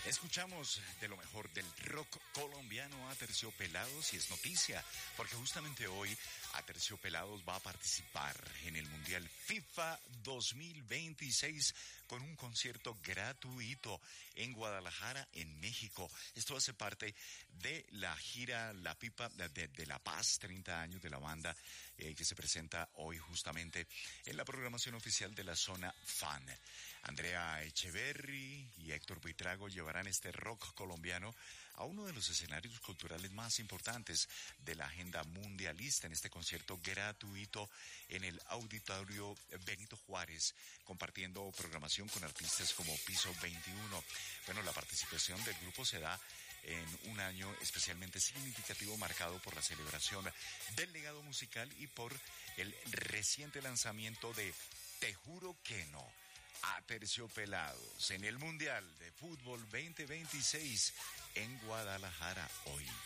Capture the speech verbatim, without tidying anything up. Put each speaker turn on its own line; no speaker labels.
Escuchamos de lo mejor del rock colombiano a Aterciopelados y es noticia, porque justamente hoy Aterciopelados va a participar en el Mundial FIFA dos mil veintiséis con un concierto gratuito en Guadalajara, en México. Esto hace parte de la gira La Pipa de, de, de La Paz, treinta años de la banda, eh, que se presenta hoy justamente en la programación oficial de la Zona Fan. Andrea Echeverry y Héctor Buitrago llevarán este rock colombiano a uno de los escenarios culturales más importantes de la agenda mundialista en este concierto gratuito en el Auditorio Benito Juárez, compartiendo programación con artistas como Piso veintiuno. Bueno, la participación del grupo se da en un año especialmente significativo marcado por la celebración del legado musical y por el reciente lanzamiento de Te Juro Que No. Aterciopelados en el Mundial de Fútbol veinte veintiséis en Guadalajara hoy.